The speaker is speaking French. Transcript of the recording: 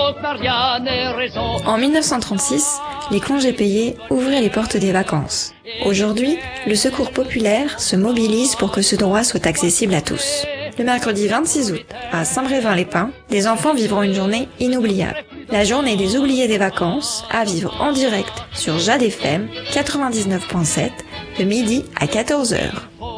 En 1936, les congés payés ouvraient les portes des vacances. Aujourd'hui, le Secours populaire se mobilise pour que ce droit soit accessible à tous. Le mercredi 26 août, à Saint-Brévin-les-Pins, les enfants vivront une journée inoubliable. La journée des oubliés des vacances, à vivre en direct sur Jade FM 99.7, de midi à 14h.